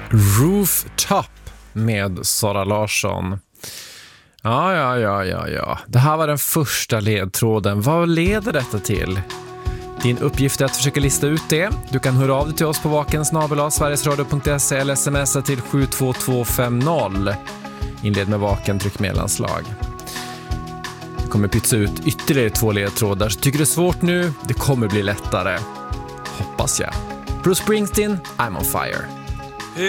Rooftop med Sara Larsson. Ja. Det här var den första ledtråden. Vad leder detta till? Din uppgift är att försöka lista ut det. Du kan höra av dig till oss på vaken@sverigesradio.se eller smsa till 72250. Inled med vaken, tryck mellanslag. Du kommer pytsa ut ytterligare 2 ledtrådar. Så tycker du det är svårt nu, det kommer bli lättare. Hoppas jag. Bruce Springsteen, I'm on fire.